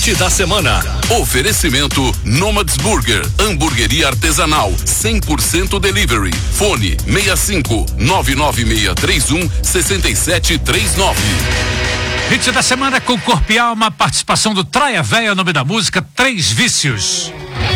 Hit da semana. Oferecimento Nomads Burger, hamburgueria artesanal, 100% delivery. Fone 65 99631 6739. Hit da semana com Corpo e Alma, participação do Traia Véia, nome da música, Três Vícios.